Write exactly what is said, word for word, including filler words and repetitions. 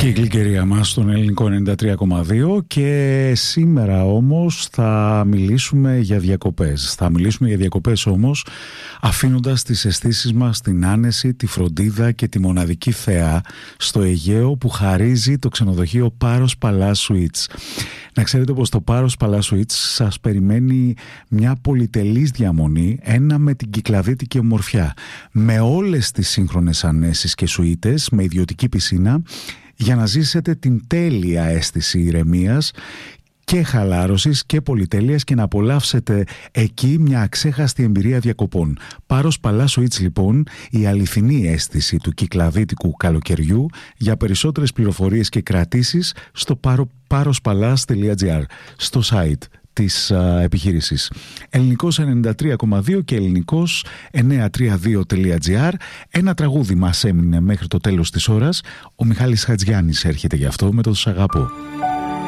Και η γλυκερία μας στον ελληνικό ενενήντα τρία κόμμα δύο, και σήμερα όμως θα μιλήσουμε για διακοπές. Θα μιλήσουμε για διακοπές όμως αφήνοντας τις αισθήσεις μας την άνεση, τη φροντίδα και τη μοναδική θεά στο Αιγαίο που χαρίζει το ξενοδοχείο Πάρος Παλάς Suites. Να ξέρετε πως το Πάρος Παλάς Suites σας περιμένει μια πολυτελής διαμονή, ένα με την κυκλαδίτικη ομορφιά, με όλες τις σύγχρονες ανέσεις και σουίτες, με ιδιωτική πισίνα, για να ζήσετε την τέλεια αίσθηση ηρεμίας και χαλάρωσης και πολυτέλειας και να απολαύσετε εκεί μια αξέχαστη εμπειρία διακοπών. Πάρος Παλάς Suites λοιπόν, η αληθινή αίσθηση του κυκλαδίτικου καλοκαιριού. Για περισσότερες πληροφορίες και κρατήσεις στο πάροσπαλάς τελεία τζι άρ, στο site της α, επιχείρησης. Ελληνικός ενενήντα τρία κόμμα δύο και ελληνικός εννιακόσια τριάντα δύο τελεία τζι άρ. Ένα τραγούδι μας έμεινε μέχρι το τέλος της ώρας. Ο Μιχάλης Χατζιάννης έρχεται γι' αυτό με το «Σ' αγαπώ».